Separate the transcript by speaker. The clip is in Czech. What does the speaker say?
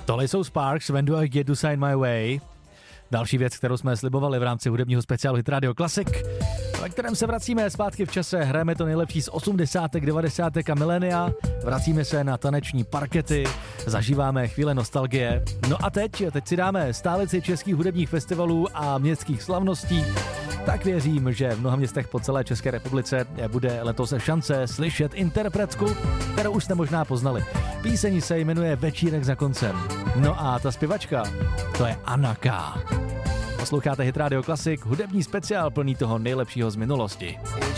Speaker 1: Tohle jsou Sparks, When Do I Get to Sign My Way. Další věc, kterou jsme slibovali v rámci hudebního speciálu Hit Radio Classic, ve kterém se vracíme zpátky v čase, hrajeme to nejlepší z 80., 90. a milénia, vracíme se na taneční parkety, zažíváme chvíle nostalgie. No a teď si dáme stálici českých hudebních festivalů a městských slavností. Tak věřím, že v mnoha městech po celé České republice bude letos šance slyšet interpretku, kterou už jste možná poznali. Píseň se jmenuje Večírek za koncem. No a ta zpěvačka, to je Anna K. Posloucháte Hit Radio Classic, hudební speciál plný toho nejlepšího z minulosti.